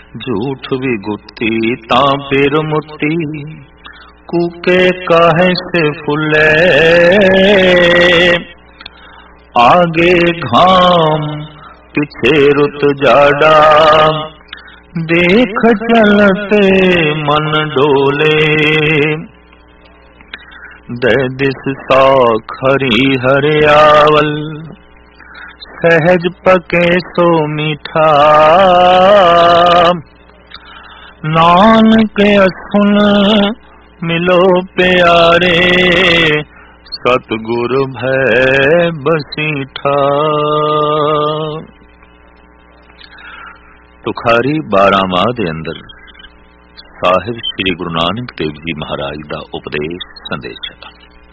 झूठ भी गुत्ती तां फिर मुत्ती, कूके काहे से फुले। आगे घाम पीछे रुत जाड़ा, देख चलते मन डोले। दे दिस साख हरी हरियावल, सहज पके सो मीठा। नानक सुन मिलो प्यारे, सतगुर भय बसीठा। तुखारी 12वां ਦੇ ਅੰਦਰ ਸਾਹਿਬ ਸ੍ਰੀ ਗੁਰੂ ਨਾਨਕ ਦੇਵ ਜੀ ਮਹਾਰਾਜ ਦਾ ਉਪਦੇਸ਼ ਸੰਦੇਸ਼ ਹੈ।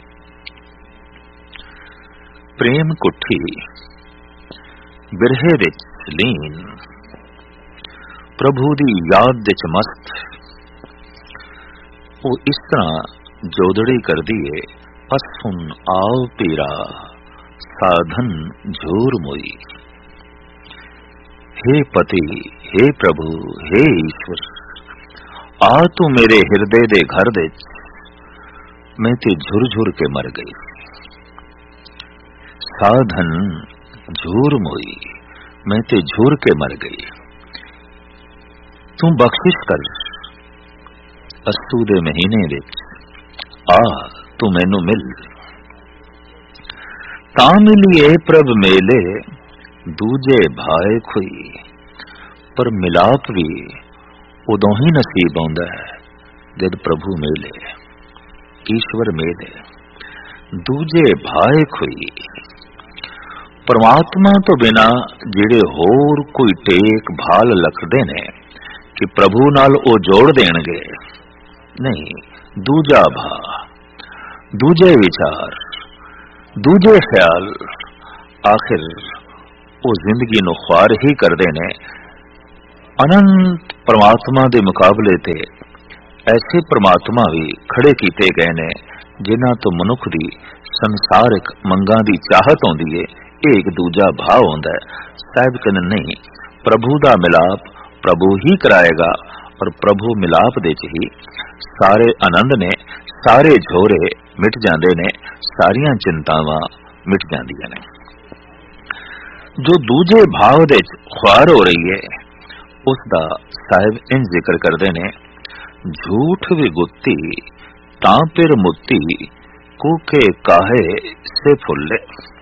ਪ੍ਰੇਮ ਕੁੱਠੀ ਬਿਰਹੇ ਵਿੱਚ ਲੀਨ, ਪ੍ਰਭੂ ਦੀ ਯਾਦ ਵਿੱਚ ਮਸਤ, ਉਹ ਇਸ ਤਰ੍ਹਾਂ ਜੋਦੜੀ ਕਰਦੀ ਏ। ਅਸੁਨ ਆਓ ਪੀਰਾ ਸਾਧਨ ਝੂਰ ਮੋਈ। हे पति, हे प्रभु, हे ईश्वर, आ तू मेरे हिरदे दे घर दे, मैं ते झुर झुर के मर गई। साधन झूर मोई, मैं ते झूर के मर गई। तू बख्शिश कर, अस्तू दे महीने विच आ तू मैनू मिल। ता मिलिए प्रभ मेले, दूजे भाए खुई। पर मिलाप भी उदों ही नसीब आउंदा है जद प्रभु मेले, ईश्वर मेले। दूजे भाए खुई, परमात्मा तो बिना जिहड़े होर कोई टेक भाल लखदे ने कि प्रभु नाल ओ जोड़ देणगे, नहीं। दूजा भा, दूजे विचार, दूजे ख्याल, आखिर वो जिंदगी नूं ख्वार ही करते ने। अनंत परमात्मा दे मुकाबले ते ऐसे परमात्मा भी खड़े कीते गए ने जिन्हां तो मनुख दी संसारिक मंगां दी चाहत आउंदी है। एक दूजा भाव आउंदा है। साहिब कहंदे नहीं, प्रभु दा मिलाप प्रभु ही कराएगा, और प्रभु मिलाप दे च ही सारे आनंद ने, सारे झोरे मिट जांदे ने, सारियां चिंतावां मिट जांदियां ने। जो दूजे भाव दे ख्वार हो रही है, उसका साहिब इन जिक्र करते ने। झूठ भी गुत्ती तां फिर मुत्ती, कूके काहे से फुले।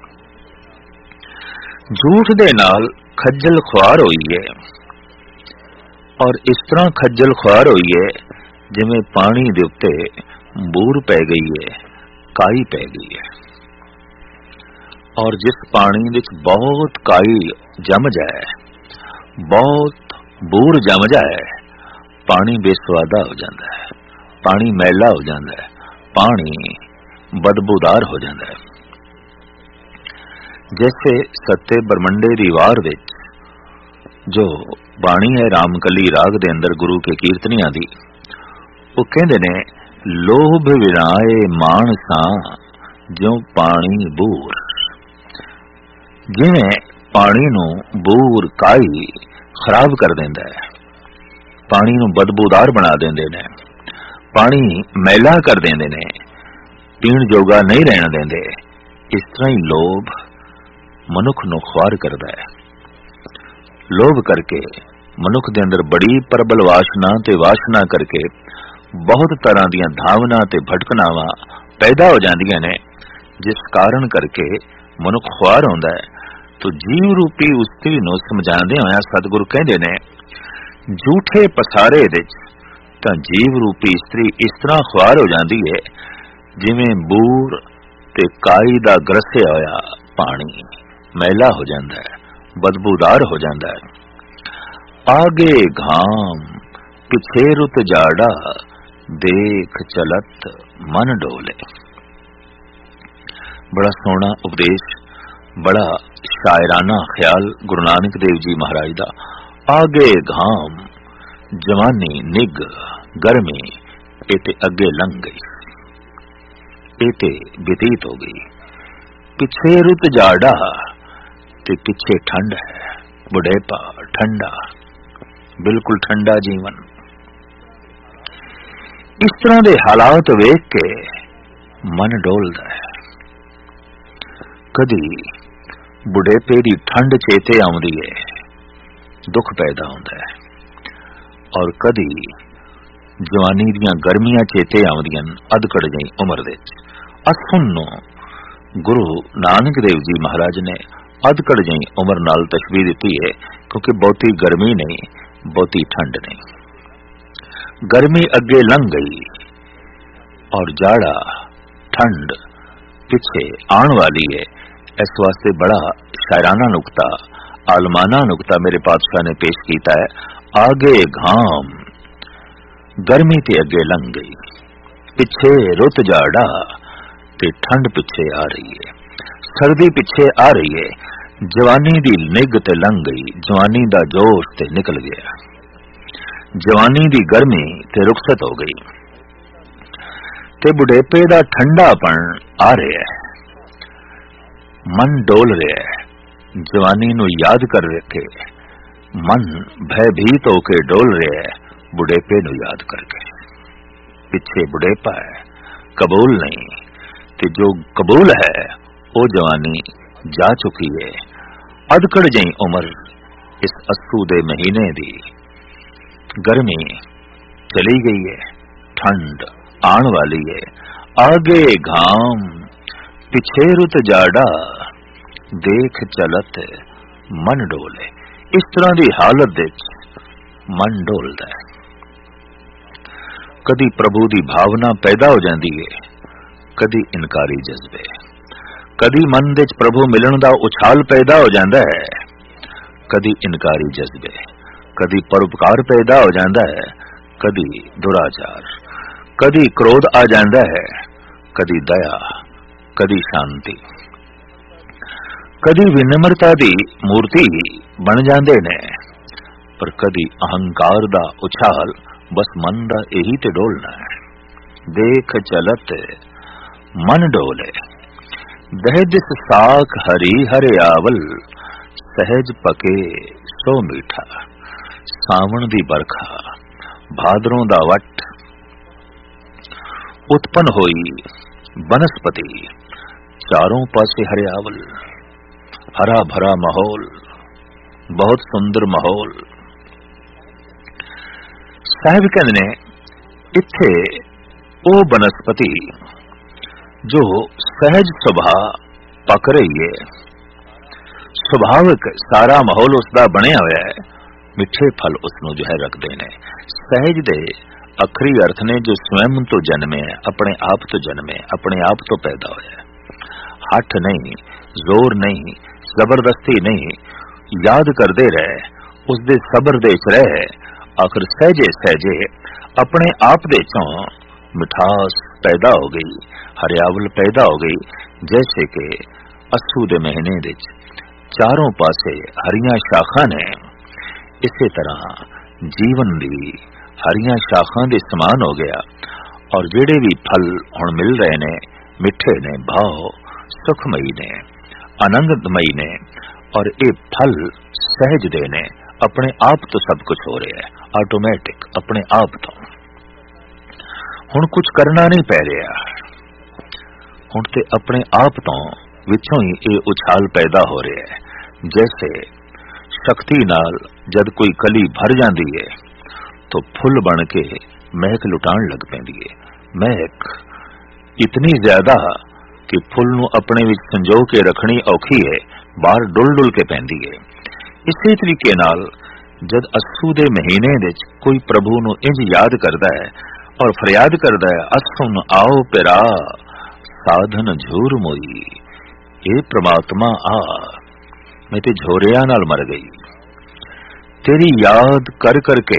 झूठ दे नाल खज्जल ख्वार होई है, और इस तरह खज्जल ख्वार होई है जिवें पानी दे उत्ते बूर पै गई है, काई पै गई है। और जिस पानी विच बहुत काई जम जाए, बहुत बूर जम जाए, पानी बेसवादा हो जाता है, पानी मैला हो जाता है, पानी बदबूदार हो जाता है। जैसे सत्ते बरमंडे दी वार विच जो बाणी है रामकली राग दे अंदर गुरु के कीर्तनियां दी, वो कहंदे ने, लोभ विराए मानसा ज्यों पानी बूर। जिवें पानी नूं बूर काई खराब कर देंदा है, पानी नूं बदबूदार बना देंदे ने, पानी मैला कर देंदे ने, पीण जोगा नहीं रहन देंदे, इस तरह ही लोभ मनुख नूं ख्वार करदा है। लोभ करके मनुख दे अंदर बड़ी प्रबल वासना ते वासना करके बहुत तरह दीयां धावना ते भटकनावां पैदा हो जांदियां ने, जिस कारण करके मनुख ख्वार होंदा है। तो जीव रूपी उस्ती नूं समझांदे होया सतगुरु कहंदे ने, झूठे पसारे विच तां जीव रूपी इस्त्री इस तरह ख्वार हो जांदी है जिवें बूर ते काई दा गरसिया होया पानी मैला हो जांदा है, बदबूदार हो जांदा है। आगे घाम पिछे रुत जाड़ा, देख चलत मन डोले। बड़ा सोहना उपदेश, बड़ा शायराना ख्याल गुरु नानक देव जी महाराज दा। आगे घाम, जवानी निग गर्मी एते अगे लंघ गई, एते व्यतीत हो गई। पिछे रुत जाड़ा ते पिछे ठंड है, बुढ़ेपा ठंडा। बिल्कुल ठंडा जीवन। इस तरह के हालात वेख के मन डोलदा है। कदी बुढ़ेपे दी ठंड चेते आउंदी है, दुख पैदा होंदा है, और कदी जवानी दियां गर्मियां चेते आउंदियां अधकड़ गई उम्र दे। असुन्नो गुरु नानक देव जी महाराज ने अधकड़ गई उम्र नाल तशबीह दी है, क्योंकि बहुती गर्मी नहीं, बहुती ठंड नहीं। गर्मी अगे लंघ गई और जाड़ा ठंड पिछे आने वाली है। इस वास्ते बड़ा शायराना नुक्ता, आलमाना नुक्ता मेरे पातशाह ने पेश किया है। आगे घाम गर्मी ते अगे लंघ गई, पिछे रुत जाड़ा ते ठंड पिछे आ रही है, सर्दी पिछे आ रही है। जवानी दी निग ते लंघ गई, जवानी दा जोश ते निकल गया, जवानी दी गर्मी ते रुखसत हो गई, ते बुढ़ेपे दा ठंडापन आ रहा है। मन डोल रहा है, जवानी नू याद कर के मन भयभीत होके डोल रहा है, बुढ़ेपे नू याद करके। पिछे बुढ़ेपा है, कबूल नहीं, ते जो कबूल है वो जवानी जा चुकी है। अधकड़ जई उम्र इस अस्सू दे महीने दी, गर्मी चली गई है, ठंड आने वाली है। आगे घाम पिछे रुत जाड़ा, देख चलत मन डोले। इस तरह की हालत दे मन डोलदा है। कदी प्रभु की भावना पैदा हो जाती है, कदी इनकारी जज्बे, कदी मन दे प्रभु मिलन दा उछाल पैदा हो जाता है, कदी इनकारी जज्बे, कदी परोपकार पैदा हो जाता है, कदी दुराचार, कदी क्रोध आ जाता है, कदी दया, कदी शांति, कदी विनम्रता दी मूर्ति बन जाते ने, पर कदी अहंकार दा उछाल। बस मन दा यही ते डोलना है। देख चलत मन डोले, दहदिस साख हरी हरियावल, सहज पके सो मीठा। सावण दी बरखा, भादरों दा वट, उत्पन्न होई बनस्पति, चारों पासे हरियावल, हरा भरा माहौल, बहुत सुंदर माहौल। साहिब कहते ने इत्थे ओ बनस्पति जो सहज सुभाव पक रही है, सुभाविक सारा माहौल उसका बनया हुआ है, मिठे फल उसनों जो है रखते हैं। सहज दे अखरी अर्थ ने जो स्वयं तो जन्मे, अपने आप तो जन्मे, अपने आप तो पैदा होया, हठ नहीं, जोर नहीं, जबरदस्ती नहीं, याद करते रहे, उसदे सबर दे रहे, आखिर सहजे सहजे अपने आप दे चों मिठास पैदा हो गई, हरियावल पैदा हो गई। जैसे कि अस्सू दे महीने दे चारों पासे हरियां शाखा ने, इसे तरह जीवन दी हरियां शाखा दे समान हो गया। और जेड़े भी फल हुण मिल रहे ने, मिठे ने, भाव सुखमयी ने, आनंदमयी ने, और ये फल सहज दे ने, अपने आप तो सब कुछ हो रहा है, ऑटोमेटिक अपने आप तो। हुण कुछ करना नहीं पै रहा, हुण ते अपने आप तो विचों ही ये उछाल पैदा हो रहा है। जैसे शक्ति नाल जद कोई कली भर जाती है तो फुल बन के महक लुटाण लग पैंदी है। महक इतनी ज्यादा कि फुल नूं अपने विच संजो के रखनी औखी है, बाहर डुल डुल के पैंदी है। इसी तरीके नाल जद अस्सू दे महीने दे कोई प्रभु नूं इंज याद करदा है और फरियाद करदा है, असुन आओ पिरा साधन झूर मोई, हे प्रमात्मा आ, मैं ते झोरिया नाल मर गई, तेरी याद कर करके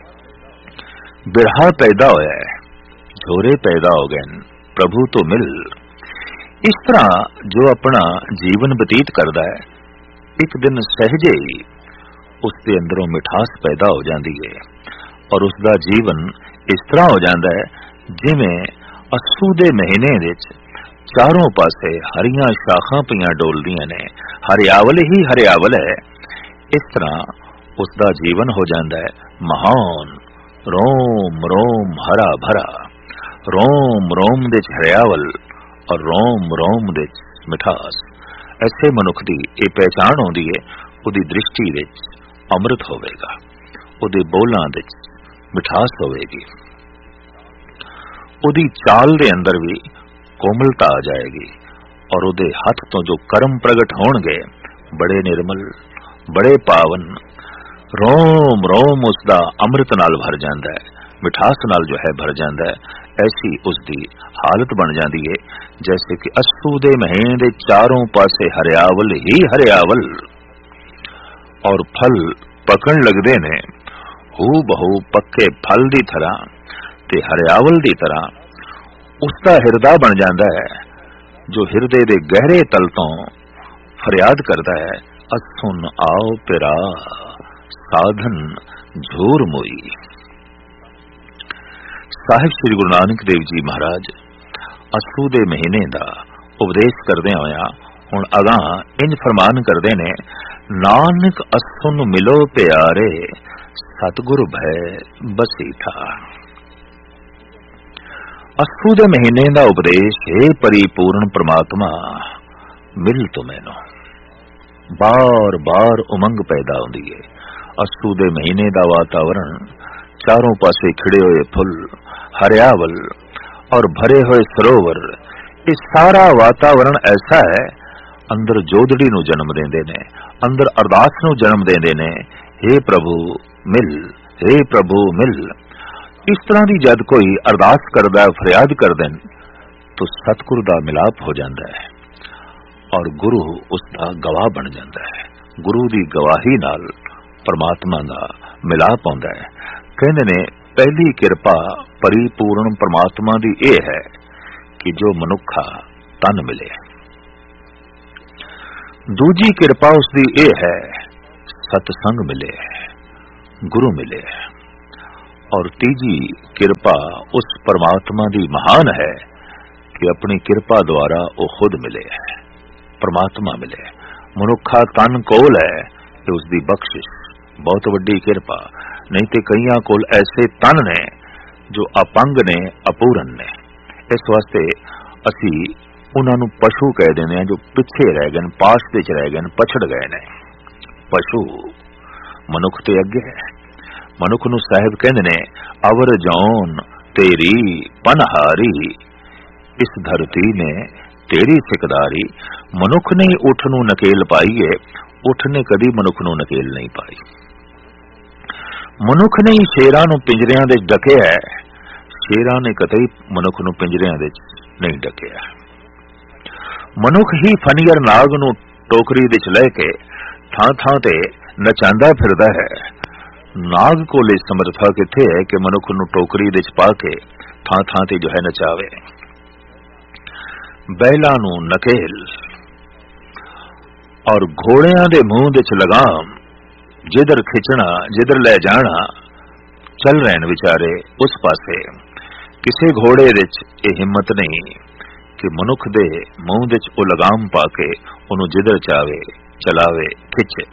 बिरहा पैदा होया है, झोरे पैदा हो गए, प्रभु तो मिल। इस तरह जो अपना जीवन बतीत करदा है, एक दिन सहजे ही उसके अंदरों मिठास पैदा हो जाती है और उसका जीवन इस तरह हो जाता है जिवें अस्सू दे महीने विच चारों पासे हरियां शाखा पियां डोलदियां ने, हरियावल ही हरियावल है। इस तरह उसका जीवन हो जाता है महान। रोम रोम हरा भरा, रोम रोम दे हरियावल और रोम रोम दे मिठास। ऐसे मनुख की यह पहचान आउंदी है, उहदी दृष्टि विच अमृत होवेगा, उहदे बोलां विच मिठास होवेगी, उहदी चाल दे अंदर भी कोमलता आ जाएगी और उहदे हथ तो जो कर्म प्रगट होणगे बड़े निर्मल, बड़े पावन। रोम रोम उसका अमृत नाल भर जाता है, मिठास नाल जो है भर जाता है। ऐसी उसकी हालत बन जाती है जैसे कि अस्सू दे महीने दे चारों पासे हरियावल ही हरियावल और फल पकण लगदे ने हू बहु पक्के फल दी तरह ते हरियावल दी तरह। उसका हिरदा बन जाता है जो हिरदे दे गहरे तल तो फरियाद करता है, असुन आओ पिरा साधन झूर मोई। साहिब श्री गुरु नानक देव जी महाराज अस्सू दे महीने का उपदेश करदे होया हुण अगां इंज फरमान करदे ने, नानक अस्सुन मिलो प्यारे सतगुर भय बसीठा। अस्सू दे महीने का उपदेश, हे परिपूर्ण परमात्मा मिल तू मैनू। बार बार उमंग पैदा होंदी है। अस्सू दे महीने का वातावरण, चारों पासे खिड़े हुए फुल, हरियावल और भरे हुए सरोवर, इस सारा वातावरण ऐसा है अंदर जोदड़ी नू जन्म देंदे ने, अंदर अरदास नू जन्म देंदे ने, हे प्रभु मिल, हे प्रभु मिल। इस तरह की जद कोई अरदास करदा है, फरियाद करदे तो सतगुर दा मिलाप हो जाता है और गुरु उसका गवाह बन जाता है। गुरु की गवाही नाल परमात्मा का मिलाप आउंदा है। कहंदे ने पहली किरपा परिपूर्ण परमात्मा की यह है कि जो मनुखा तन मिले। दूजी किरपा उसकी यह है सतसंग मिले, गुरु मिले। और तीजी किरपा उस परमात्मा की महान है कि अपनी किरपा द्वारा वो खुद मिले, परमात्मा मिले। मनुखा तन कोल है कि उसकी बख्शिश बहुत वड्डी किरपा। नहीं तो कईयां कोल ऐसे तन ने जो अपंग ने, अपूरन ने। इस वास्ते असी उन्होंने पशु कह देने जो पिछे रह गए, पास विच रह गए, पछड़ गए ने। पशु मनुख ते अगे है। मनुख नू साहिब कहंदे ने, अवर जौन तेरी पनहारी, इस धरती ने तेरी सिकदारी। मनुख ने उठ नू नकेल पाई है, उठ ने कदी मनुख नू नकेल नहीं पाई। मनुख ने ही शेरां नू पिंजरियां दे डकिया है, शेरां ने कतई मनुख नू पिंजरियां दे नहीं डकिया। मनुख ही फनीयर नाग नू टोकरी दे च ले के थां थां ते नचांदा फिरदा है। नाग कोल समर्था किथे है कि मनुख नू टोकरी दे च पा के थां थां ते जो है नचावे। बैलां नू नकेल और घोड़ियां दे मुंह दे च लगाम, जिधर खिंचना जिधर ले जाना, चल रहे हैं विचारे उस पासे। किसी घोड़े दे च हिम्मत नहीं कि मनुख दे मुंह दे च लगाम पाके उन्होंने जिधर चावे चलावे, खिंचे।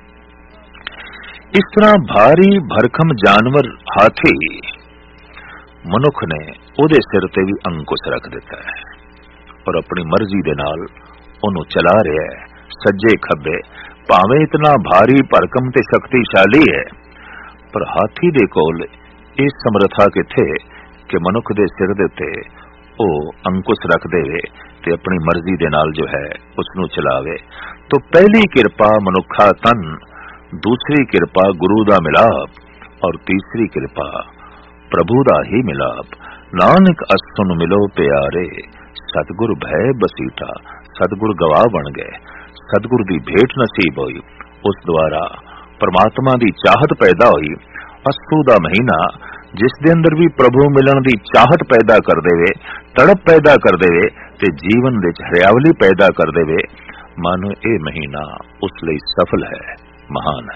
इस तरह भारी भरखम जानवर हाथी मनुख ने उहदे सिर ते भी अंकुश रख दिता है और अपनी मर्जी दे नाल उन्होंने चला रहा है सज्जे खब्बे। भावें इतना भारी भरकम ते शक्तिशाली है, पर हाथी दे कोल इस समर्था किथे कि मनुख दे सिर दे उत्ते ओ अंकुश रख देवे ते अपनी मर्जी दे नाल जो है उसनू चलावे। तो पहली किरपा मनुखा तन, दूसरी किरपा गुरु दा मिलाप और तीसरी किरपा प्रभु दा ही मिलाप। नानक अस्सुन मिलो प्यारे सतगुर भय बसीठा। सतगुर गवाह बन गए, सतगुर की भेंट नसीब हुई, उस द्वारा परमात्मा की चाहत पैदा हुई। अस्सू दा महीना जिस दे अंदर भी प्रभु मिलन की चाहत पैदा कर देवे, तड़प पैदा कर देवे ते जीवन विच हरियावली पैदा कर देवे, मानो ये महीना उस लई सफल है, महान है।